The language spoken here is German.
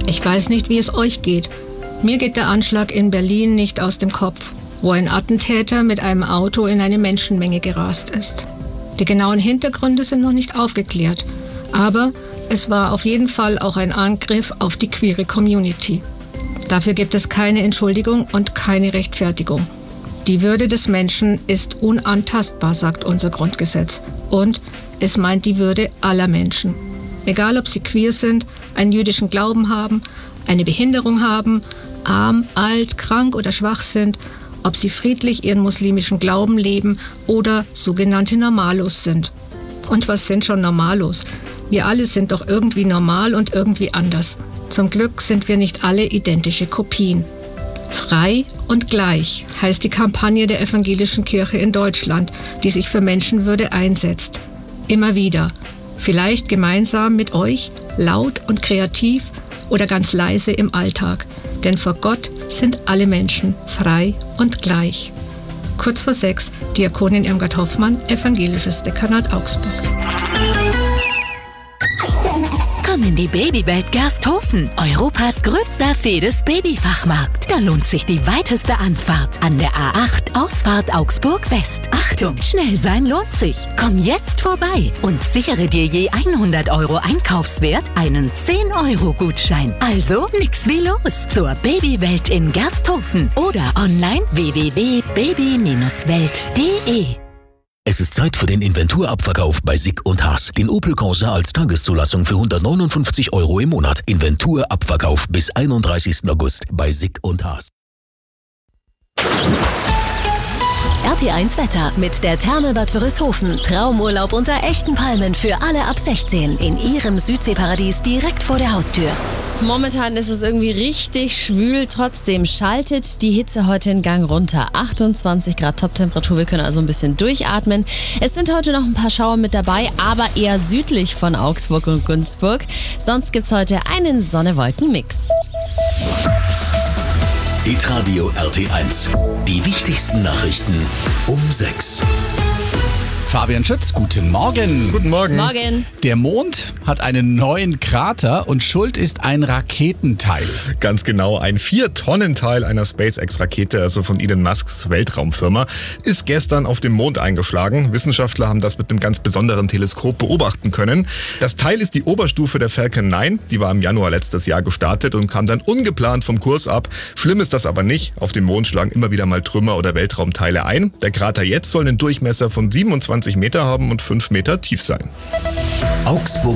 Ich weiß nicht, wie es euch geht. Mir geht der Anschlag in Berlin nicht aus dem Kopf, wo ein Attentäter mit einem Auto in eine Menschenmenge gerast ist. Die genauen Hintergründe sind noch nicht aufgeklärt, aber es war auf jeden Fall auch ein Angriff auf die queere Community. Dafür gibt es keine Entschuldigung und keine Rechtfertigung. Die Würde des Menschen ist unantastbar, sagt unser Grundgesetz. Und es meint die Würde aller Menschen. Egal, ob sie queer sind, einen jüdischen Glauben haben, eine Behinderung haben, arm, alt, krank oder schwach sind, ob sie friedlich ihren muslimischen Glauben leben oder sogenannte Normalos sind. Und was sind schon Normalos? Wir alle sind doch irgendwie normal und irgendwie anders. Zum Glück sind wir nicht alle identische Kopien. Frei und gleich heißt die Kampagne der Evangelischen Kirche in Deutschland, die sich für Menschenwürde einsetzt. Immer wieder. Vielleicht gemeinsam mit euch, laut und kreativ oder ganz leise im Alltag. Denn vor Gott sind alle Menschen frei und gleich. Kurz vor 6, Diakonin Irmgard Hoffmann, Evangelisches Dekanat Augsburg. Komm in die Babywelt Gersthofen, Europas größter Fedes-Babyfachmarkt. Da lohnt sich die weiteste Anfahrt an der A8 Ausfahrt Augsburg West. Achtung, schnell sein lohnt sich. Komm jetzt vorbei und sichere dir je 100 € Einkaufswert einen 10-€-Gutschein. Also nix wie los zur Babywelt in Gersthofen oder online www.baby-welt.de. Es ist Zeit für den Inventurabverkauf bei Sick & Haas. Den Opel Corsa als Tageszulassung für 159 € im Monat. Inventurabverkauf bis 31. August bei Sick & Haas. RT1 Wetter mit der Therme Bad Wörishofen. Traumurlaub unter echten Palmen für alle ab 16 in ihrem Südseeparadies direkt vor der Haustür. Momentan ist es irgendwie richtig schwül, trotzdem schaltet die Hitze heute in Gang runter. 28 Grad Toptemperatur, wir können also ein bisschen durchatmen. Es sind heute noch ein paar Schauer mit dabei, aber eher südlich von Augsburg und Günzburg. Sonst gibt es heute einen Sonne-Wolken-Mix. Hitradio RT1. Die wichtigsten Nachrichten um 6. Fabian Schütz, guten Morgen. Guten Morgen. Morgen. Der Mond hat einen neuen Krater und schuld ist ein Raketenteil. Ganz genau, ein 4-Tonnen-Teil einer SpaceX-Rakete, also von Elon Musks Weltraumfirma, ist gestern auf dem Mond eingeschlagen. Wissenschaftler haben das mit einem ganz besonderen Teleskop beobachten können. Das Teil ist die Oberstufe der Falcon 9, die war im Januar letztes Jahr gestartet und kam dann ungeplant vom Kurs ab. Schlimm ist das aber nicht. Auf dem Mond schlagen immer wieder mal Trümmer oder Weltraumteile ein. Der Krater jetzt soll einen Durchmesser von 27 Meter haben und 5 Meter tief sein. Augsburg